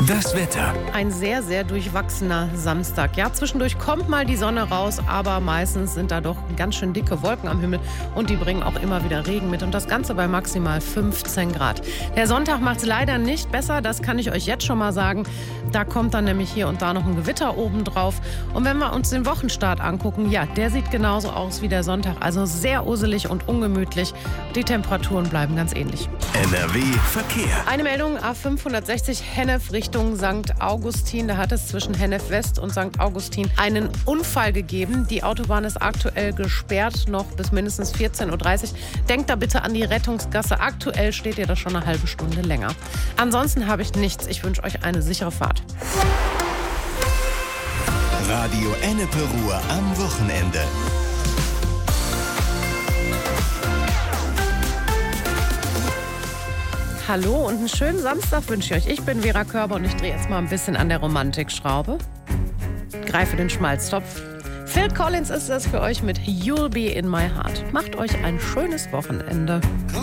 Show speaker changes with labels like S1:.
S1: Das Wetter.
S2: Ein sehr, sehr durchwachsener Samstag. Ja, zwischendurch kommt mal die Sonne raus, aber meistens sind da doch ganz schön dicke Wolken am Himmel und die bringen auch immer wieder Regen mit und das Ganze bei maximal 15 Grad. Der Sonntag macht es leider nicht besser, das kann ich euch jetzt schon mal sagen. Da kommt dann nämlich hier und da noch ein Gewitter obendrauf. Und wenn wir uns den Wochenstart angucken, ja, der sieht genauso aus wie der Sonntag, also sehr uselig und ungemütlich. Die Temperaturen bleiben ganz ähnlich.
S1: NRW Verkehr.
S2: Eine Meldung, A560 Hennef Richtung St. Augustin. Da hat es zwischen Hennef West und St. Augustin einen Unfall gegeben. Die Autobahn ist aktuell gesperrt, noch bis mindestens 14.30 Uhr. Denkt da bitte an die Rettungsgasse. Aktuell steht ihr da schon eine halbe Stunde länger. Ansonsten habe ich nichts. Ich wünsche euch eine sichere Fahrt.
S1: Radio Ennepe Ruhr am Wochenende.
S2: Hallo und einen schönen Samstag wünsche ich euch. Ich bin Vera Körber und ich drehe jetzt mal ein bisschen an der Romantikschraube. Greife den Schmalztopf. Phil Collins ist das für euch mit You'll Be in My Heart. Macht euch ein schönes Wochenende.